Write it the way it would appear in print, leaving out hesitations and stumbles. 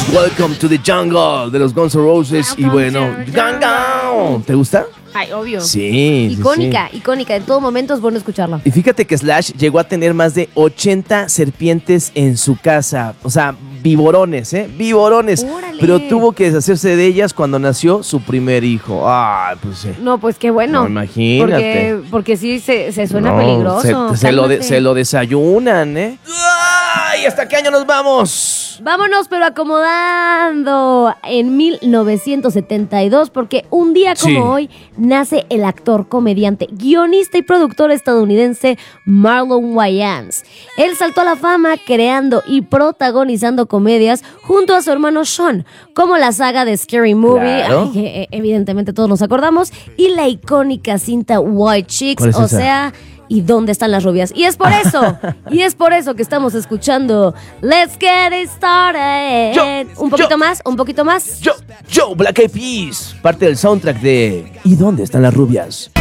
Welcome to the Jungle de los Guns N' Roses. Y bueno, Gangnam. ¿Te gusta? Ay, obvio. Sí. Icónica, sí. icónica. En todo momento es bueno escucharla. Y fíjate que Slash llegó a tener más de 80 serpientes en su casa. O sea, viborones, Viborones. ¡Órale! Pero tuvo que deshacerse de ellas cuando nació su primer hijo. Ah, pues sí. No, pues qué bueno. No, imagínate. Porque sí se suena No, peligroso. se lo desayunan, ¡Ay! ¿Hasta qué año nos vamos? Vámonos, pero acomodando en 1972, porque un día como Sí. hoy nace el actor, comediante, guionista y productor estadounidense Marlon Wayans. Él saltó a la fama creando y protagonizando comedias junto a su hermano Sean, como la saga de Scary Movie, Claro. que evidentemente todos nos acordamos, y la icónica cinta White Chicks, ¿Cuál es o esa? sea... ¿Y dónde están las rubias? Y es por eso que estamos escuchando Let's Get It Started. Un poquito más. Yo, Black Eyed Peas, parte del soundtrack de ¿Y dónde están las rubias?